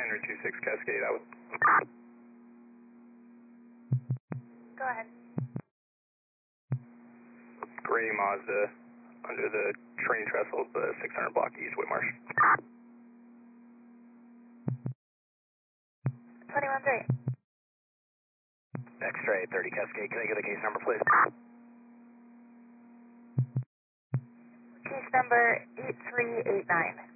Hunter 26 Cascade out. Go ahead. Gray Mazda under the train trestle, the 600 block East Whitmarsh. 21-3. X-ray 30 Cascade, can I get the case number, please? Case number 8389.